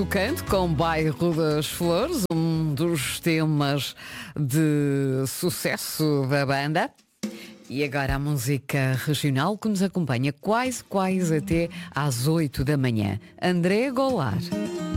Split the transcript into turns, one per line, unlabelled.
O Canto com Bairro das Flores, um dos temas de sucesso da banda. E agora a música regional que nos acompanha quase até às 8 da manhã. André Goulart.